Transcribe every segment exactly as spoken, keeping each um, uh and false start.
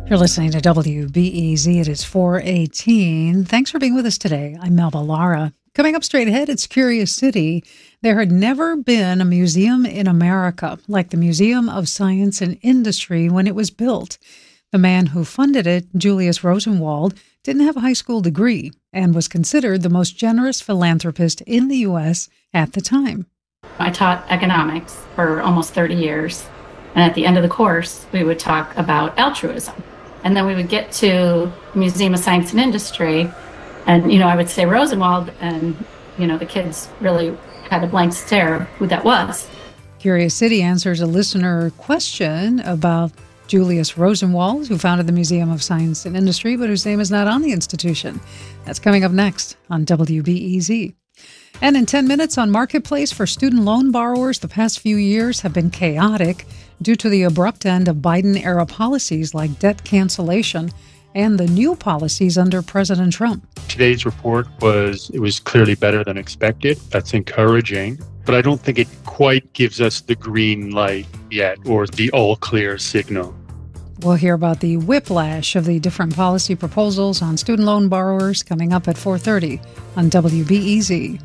You're listening to W B E Z. It is four eighteen. Thanks for being with us today. I'm Melba Lara. Coming up straight ahead, it's Curious City. There had never been a museum in America like the Museum of Science and Industry when it was built. The man who funded it, Julius Rosenwald, didn't have a high school degree and was considered the most generous philanthropist in the U S at the time. I taught economics for almost thirty years. And at the end of the course, we would talk about altruism. And then we would get to Museum of Science and Industry, and, you know, I would say Rosenwald, and, you know, the kids really had a blank stare of who that was. Curious City answers a listener question about Julius Rosenwald, who founded the Museum of Science and Industry, but whose name is not on the institution. That's coming up next on W B E Z. And in ten minutes on Marketplace for student loan borrowers, the past few years have been chaotic due to the abrupt end of Biden-era policies like debt cancellation and the new policies under President Trump. Today's report was, it was clearly better than expected. That's encouraging, but I don't think it quite gives us the green light yet or the all clear signal. We'll hear about the whiplash of the different policy proposals on student loan borrowers coming up at four thirty on W B E Z.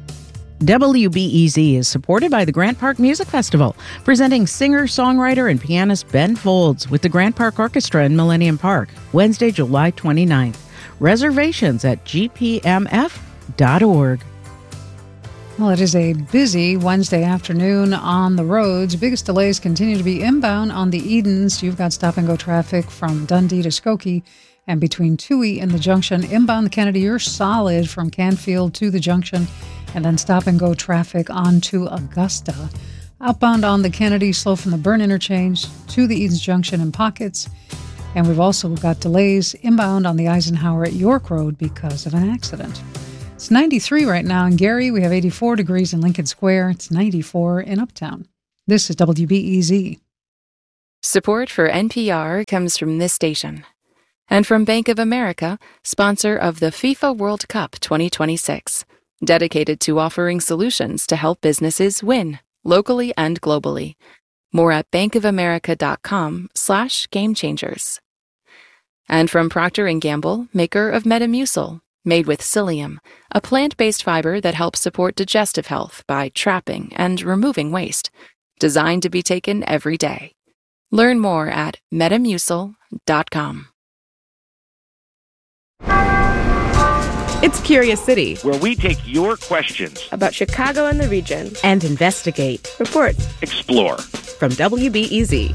W B E Z is supported by the Grant Park Music Festival, presenting singer, songwriter, and pianist Ben Folds with the Grant Park Orchestra in Millennium Park, Wednesday, July twenty-ninth. Reservations at g p m f dot org. Well, it is a busy Wednesday afternoon on the roads. Biggest delays continue to be inbound on the Edens. You've got stop-and-go traffic from Dundee to Skokie and between Toohey and the Junction. Inbound the Kennedy, you're solid from Canfield to the Junction, and then stop-and-go traffic on to Augusta. Outbound on the Kennedy, slow from the Byrne interchange to the Edens Junction in pockets. And we've also got delays inbound on the Eisenhower at York Road because of an accident. It's ninety-three right now in Gary. We have eighty-four degrees in Lincoln Square. It's ninety-four in Uptown. This is W B E Z. Support for N P R comes from this station and from Bank of America, sponsor of the FIFA World Cup twenty twenty-six, dedicated to offering solutions to help businesses win, locally and globally. More at bankofamerica.com slash game changers. And from Procter and Gamble, maker of Metamucil, made with psyllium, a plant-based fiber that helps support digestive health by trapping and removing waste, designed to be taken every day. Learn more at metamucil dot com. It's Curious City, where we take your questions about Chicago and the region And investigate. report explore. from W B E Z.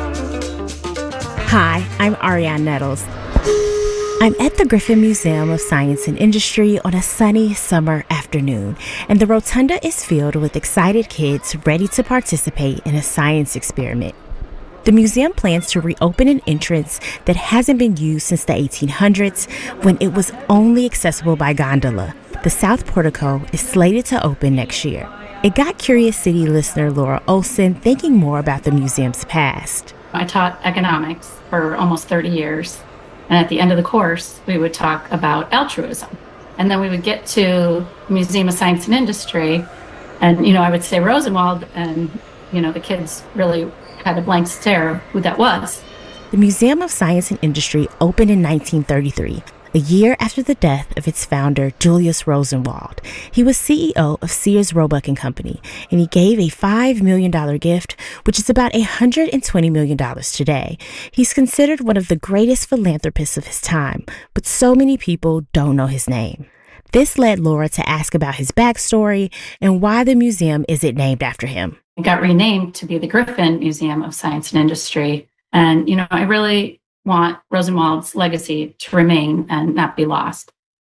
Hi, I'm Ariane Nettles. I'm at the Griffin Museum of Science and Industry on a sunny summer afternoon, and the rotunda is filled with excited kids ready to participate in a science experiment. The museum plans to reopen an entrance that hasn't been used since the eighteen hundreds, when it was only accessible by gondola. The South Portico is slated to open next year. It got Curious City listener Laura Olson thinking more about the museum's past. I taught economics for almost thirty years. And at the end of the course, we would talk about altruism. And then we would get to Museum of Science and Industry, and, you know, I would say Rosenwald, and, you know, the kids really had a blank stare of who that was. The Museum of Science and Industry opened in nineteen thirty-three, a year after the death of its founder, Julius Rosenwald. He was C E O of Sears Roebuck and Company, and he gave a five million dollars gift, which is about one hundred twenty million dollars today. He's considered one of the greatest philanthropists of his time, but so many people don't know his name. This led Laura to ask about his backstory and why the museum isn't named after him. It got renamed to be the Griffin Museum of Science and Industry. And, you know, I really want Rosenwald's legacy to remain and not be lost.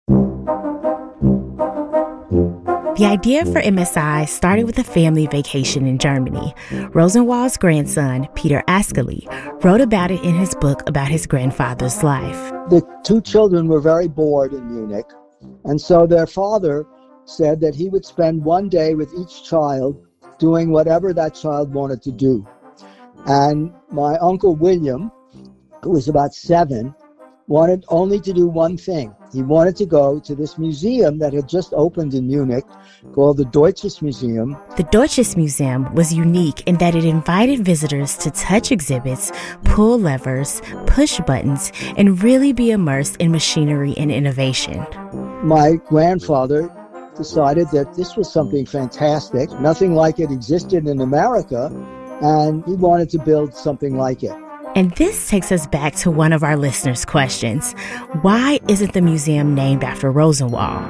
The idea for M S I started with a family vacation in Germany. Rosenwald's grandson, Peter Ascoli, wrote about it in his book about his grandfather's life. The two children were very bored in Munich, and so their father said that he would spend one day with each child doing whatever that child wanted to do. And my Uncle William, who was about seven, wanted only to do one thing. He wanted to go to this museum that had just opened in Munich called the Deutsches Museum. The Deutsches Museum was unique in that it invited visitors to touch exhibits, pull levers, push buttons, and really be immersed in machinery and innovation. My grandfather decided that this was something fantastic. Nothing like it existed in America, and he wanted to build something like it. And this takes us back to one of our listeners' questions. Why isn't the museum named after Rosenwald?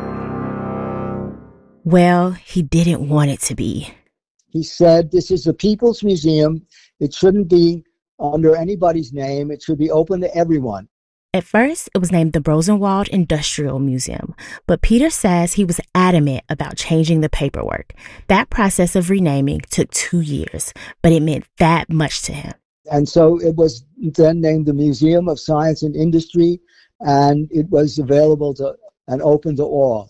Well, he didn't want it to be. He said, this is a people's museum. It shouldn't be under anybody's name. It should be open to everyone. At first, it was named the Rosenwald Industrial Museum, but Peter says he was adamant about changing the paperwork. That process of renaming took two years, but it meant that much to him. And so it was then named the Museum of Science and Industry, and it was available to and open to all.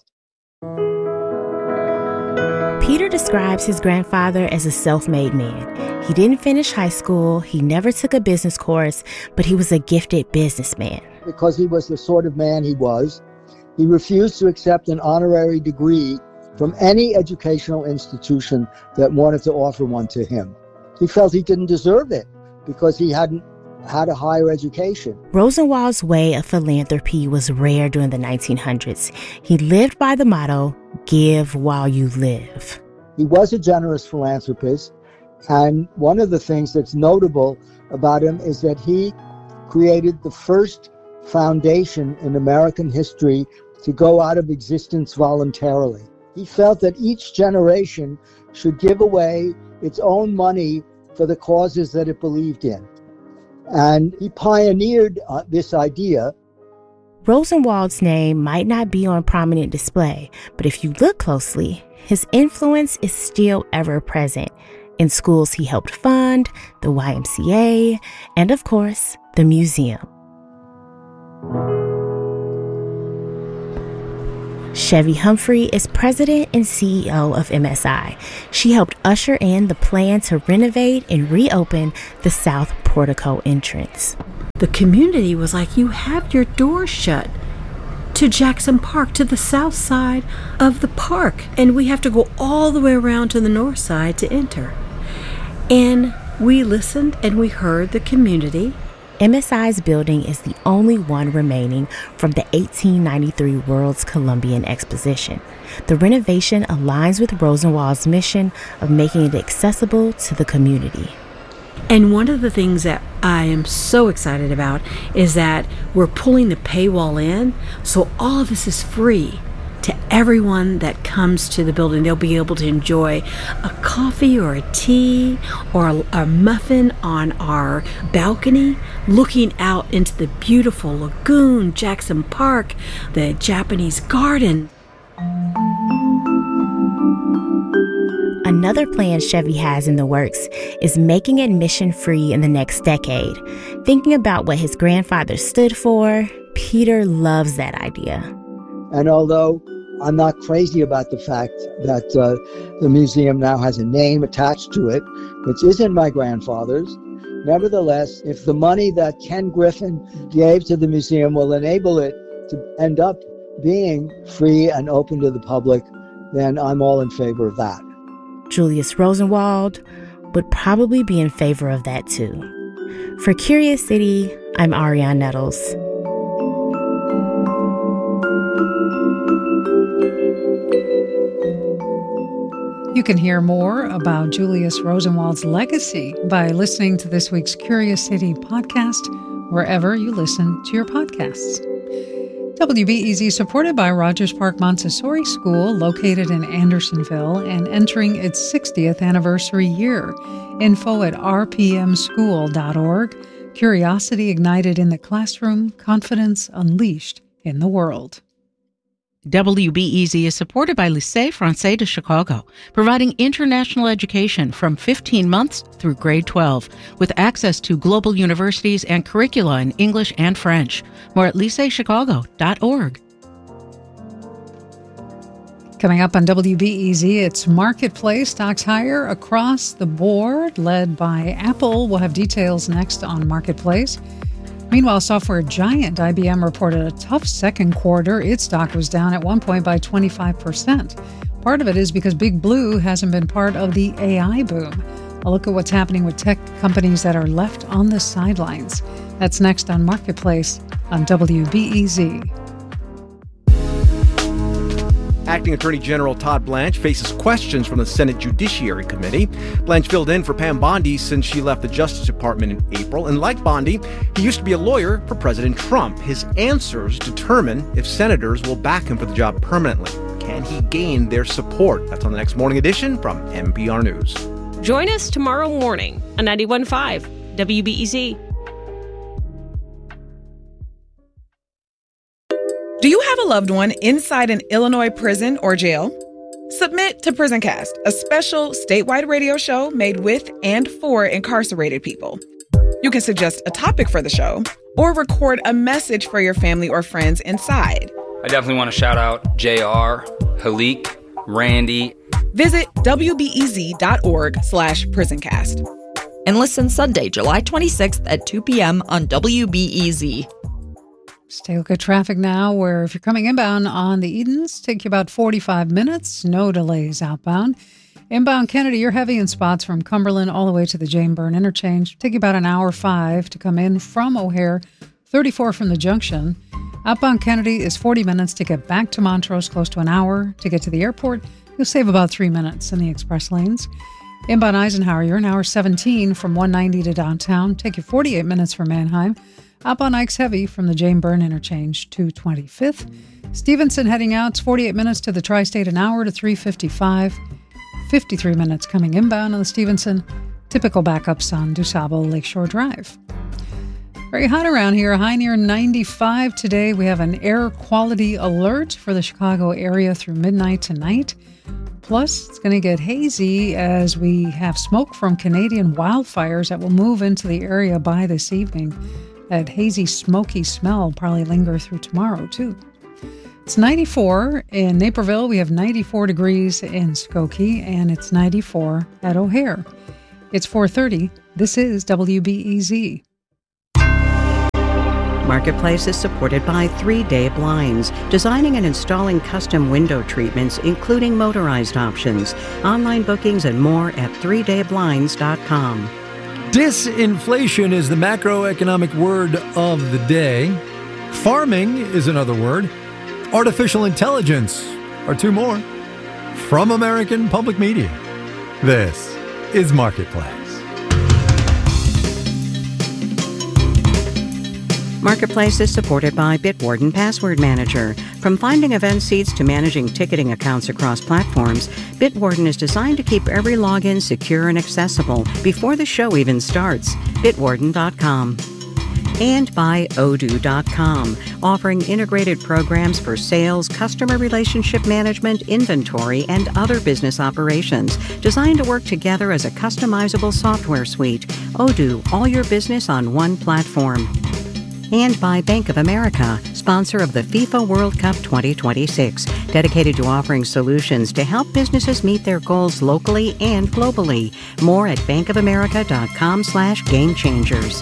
Peter describes his grandfather as a self-made man. He didn't finish high school, he never took a business course, but he was a gifted businessman. Because he was the sort of man he was, he refused to accept an honorary degree from any educational institution that wanted to offer one to him. He felt he didn't deserve it because he hadn't had a higher education. Rosenwald's way of philanthropy was rare during the nineteen hundreds. He lived by the motto, give while you live. He was a generous philanthropist, and one of the things that's notable about him is that he created the first foundation in American history to go out of existence voluntarily. He felt that each generation should give away its own money for the causes that it believed in. And he pioneered uh, this idea. Rosenwald's name might not be on prominent display, but if you look closely, his influence is still ever present in schools he helped fund, the Y M C A, and of course, the museum. Chevy Humphrey is president and C E O of M S I. She helped usher in the plan to renovate and reopen the South Portico entrance. The community was like, you have your doors shut to Jackson Park, to the south side of the park, and we have to go all the way around to the north side to enter. And we listened and we heard the community. M S I's building is the only one remaining from the eighteen ninety-three World's Columbian Exposition. The renovation aligns with Rosenwald's mission of making it accessible to the community. And one of the things that I am so excited about is that we're pulling the paywall in, so all of this is free to everyone that comes to the building. They'll be able to enjoy a coffee or a tea or a, a muffin on our balcony, looking out into the beautiful lagoon, Jackson Park, the Japanese garden. Another plan Chevy has in the works is making admission free in the next decade. Thinking about what his grandfather stood for, Peter loves that idea. And although I'm not crazy about the fact that uh, the museum now has a name attached to it, which isn't my grandfather's, nevertheless, if the money that Ken Griffin gave to the museum will enable it to end up being free and open to the public, then I'm all in favor of that. Julius Rosenwald would probably be in favor of that too. For Curious City, I'm Ariane Nettles. You can hear more about Julius Rosenwald's legacy by listening to this week's Curious City podcast, wherever you listen to your podcasts. W B E Z supported by Rogers Park Montessori School, located in Andersonville and entering its sixtieth anniversary year. Info at r p m school dot org. Curiosity ignited in the classroom, confidence unleashed in the world. W B E Z is supported by Lycée Français de Chicago, providing international education from fifteen months through grade twelve, with access to global universities and curricula in English and French. More at lycée chicago dot org. Coming up on W B E Z, it's Marketplace. Stocks higher across the board, led by Apple. We'll have details next on Marketplace. Meanwhile, software giant I B M reported a tough second quarter. Its stock was down at one point by twenty-five percent. Part of it is because Big Blue hasn't been part of the A I boom. A look at what's happening with tech companies that are left on the sidelines. That's next on Marketplace on W B E Z. Acting Attorney General Todd Blanche faces questions from the Senate Judiciary Committee. Blanche filled in for Pam Bondi since she left the Justice Department in April. And like Bondi, he used to be a lawyer for President Trump. His answers determine if senators will back him for the job permanently. Can he gain their support? That's on the next Morning Edition from N P R News. Join us tomorrow morning on ninety-one point five W B E Z. Do you have a loved one inside an Illinois prison or jail? Submit to PrisonCast, a special statewide radio show made with and for incarcerated people. You can suggest a topic for the show or record a message for your family or friends inside. I definitely want to shout out J R, Halik, Randy. Visit W B E Z dot org slash prisoncast. And listen Sunday, July twenty-sixth at two p.m. on W B E Z. Let's take a look at traffic now, where if you're coming inbound on the Edens, take you about forty-five minutes. No delays outbound. Inbound Kennedy, you're heavy in spots from Cumberland all the way to the Jane Byrne interchange. Take you about an hour five to come in from O'Hare, thirty-four from the junction. Outbound Kennedy is forty minutes to get back to Montrose, close to an hour to get to the airport. You'll save about three minutes in the express lanes. Inbound Eisenhower, you're an hour seventeen from one ninety to downtown. Take you forty-eight minutes from Manheim. Outbound Ike's heavy from the Jane Byrne interchange to twenty-fifth. Stevenson heading out, it's forty-eight minutes to the Tri-State, an hour to three fifty-five. fifty-three minutes coming inbound on the Stevenson. Typical backups on DuSable Lakeshore Drive. Very hot around here, a high near ninety-five today. We have an air quality alert for the Chicago area through midnight tonight. Plus, it's going to get hazy as we have smoke from Canadian wildfires that will move into the area by this evening. That hazy, smoky smell will probably linger through tomorrow, too. It's ninety-four in Naperville. We have ninety-four degrees in Skokie, and it's ninety-four at O'Hare. It's four thirty. This is W B E Z. Marketplace is supported by three day Blinds, designing and installing custom window treatments, including motorized options. Online bookings and more at three day blinds dot com. Disinflation is the macroeconomic word of the day. Farming is another word. Artificial intelligence are two more. From American Public Media, this is Marketplace. Marketplace is supported by Bitwarden Password Manager. From finding event seats to managing ticketing accounts across platforms, Bitwarden is designed to keep every login secure and accessible before the show even starts. Bitwarden dot com. And by Odoo dot com, offering integrated programs for sales, customer relationship management, inventory, and other business operations, designed to work together as a customizable software suite. Odoo, all your business on one platform. And by Bank of America, sponsor of the FIFA World Cup twenty twenty-six, dedicated to offering solutions to help businesses meet their goals locally and globally. More at bankofamerica.com slash game changers.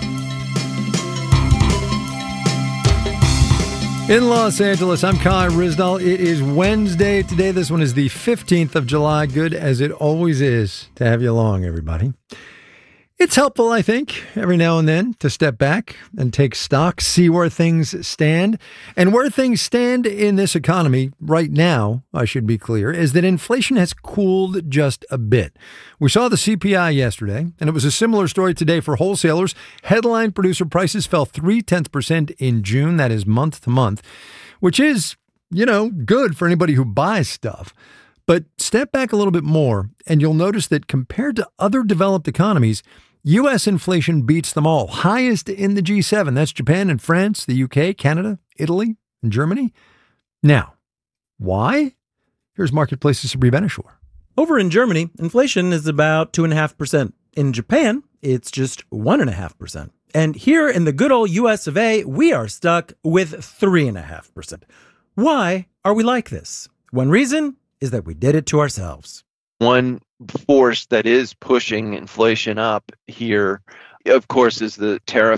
In Los Angeles, I'm Kai Ryssdal. It is Wednesday today. This one is the fifteenth of July. Good as it always is to have you along, everybody. It's helpful, I think, every now and then to step back and take stock, see where things stand. And where things stand in this economy right now, I should be clear, is that inflation has cooled just a bit. We saw the C P I yesterday, and it was a similar story today for wholesalers. Headline producer prices fell three-tenths percent in June, that is month to month, which is, you know, good for anybody who buys stuff. But step back a little bit more, and you'll notice that compared to other developed economies, U S inflation beats them all. Highest in the G seven. That's Japan and France, the U K, Canada, Italy, and Germany. Now, why? Here's Marketplace's Sabri Benishore. Over in Germany, inflation is about two point five percent. In Japan, it's just one point five percent. And here in the good old U S of A, we are stuck with three point five percent. Why are we like this? One reason is that we did it to ourselves. One force that is pushing inflation up here, of course, is the tariff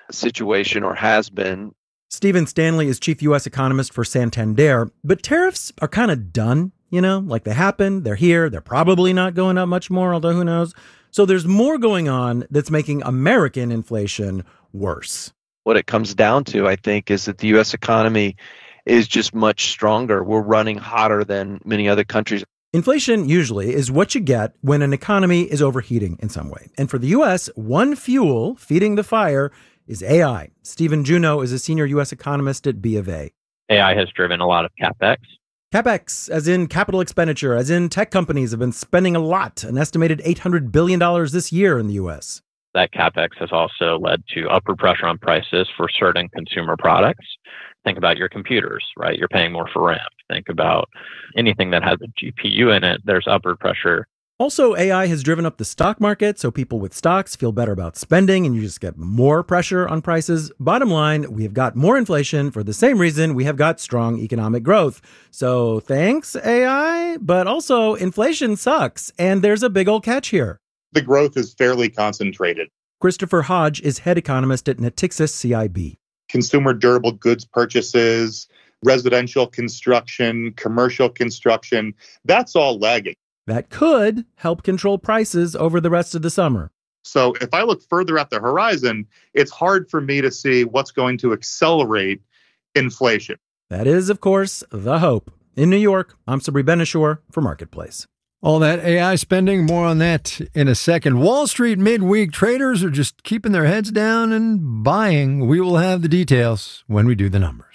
situation, or has been. Stephen Stanley is chief U S economist for Santander, but tariffs are kind of done, you know, like they happened, they're here, they're probably not going up much more, although who knows. So there's more going on that's making American inflation worse. What it comes down to, I think, is that the U S economy is just much stronger. We're running hotter than many other countries. Inflation usually is what you get when an economy is overheating in some way. And for the U S, one fuel feeding the fire is A I. Stephen Juneau is a senior U S economist at B of A. A I has driven a lot of CapEx. CapEx, as in capital expenditure, as in tech companies have been spending a lot, an estimated eight hundred billion dollars this year in the U S. That CapEx has also led to upward pressure on prices for certain consumer products. Think about your computers, right? You're paying more for RAM. Think about anything that has a G P U in it, there's upward pressure. Also, A I has driven up the stock market, so people with stocks feel better about spending, and you just get more pressure on prices. Bottom line, we have got more inflation for the same reason we have got strong economic growth. So thanks, A I, but also inflation sucks, and there's a big old catch here. The growth is fairly concentrated. Christopher Hodge is head economist at Natixis C I B. Consumer durable goods purchases, residential construction, commercial construction, that's all lagging. That could help control prices over the rest of the summer. So if I look further at the horizon, it's hard for me to see what's going to accelerate inflation. That is, of course, the hope. In New York, I'm Sabri Benishore for Marketplace. All that A I spending, more on that in a second. Wall Street midweek traders are just keeping their heads down and buying. We will have the details when we do the numbers.